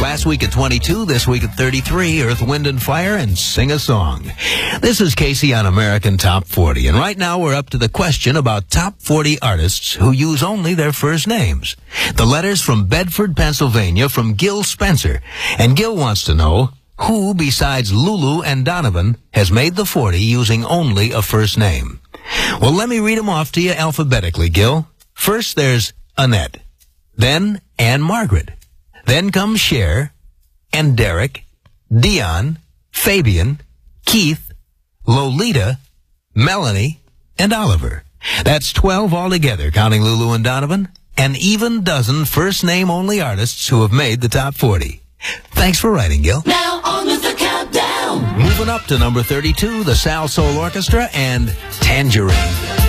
Last week at 22, this week at 33, Earth, Wind, and Fire, and Sing a Song. This is Casey on American Top 40, and right now we're up to the question about top 40 artists who use only their first names. The letter's from Bedford, Pennsylvania, from Gil Spencer, and Gil wants to know who, besides Lulu and Donovan, has made the 40 using only a first name. Well, let me read them off to you alphabetically, Gil. First, there's Annette. Then, Anne Margaret. Then comes Cher, and Derek, Dion, Fabian, Keith, Lolita, Melanie, and Oliver. That's 12 altogether, counting Lulu and Donovan, an even dozen first-name-only artists who have made the top 40. Thanks for writing, Gil. Now on with the countdown. Moving up to number 32, the Sal Soul Orchestra and Tangerine.